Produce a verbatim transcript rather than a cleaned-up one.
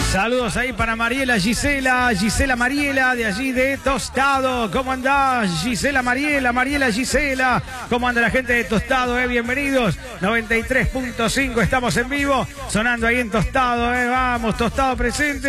Saludos ahí para Mariela, Gisela, Gisela Mariela, de allí de Tostado. ¿Cómo andás, Gisela Mariela, Mariela Gisela? ¿Cómo anda la gente de Tostado? Eh? Bienvenidos. noventa y tres punto cinco, estamos en vivo, sonando ahí en Tostado. Eh. Vamos, Tostado presente.